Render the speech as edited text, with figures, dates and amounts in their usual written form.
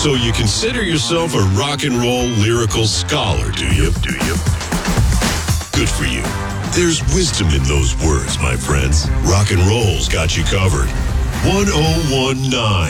So you consider yourself a rock and roll lyrical scholar, do you? Good for you. There's wisdom in those words, my friends. Rock and roll's got you covered. 1019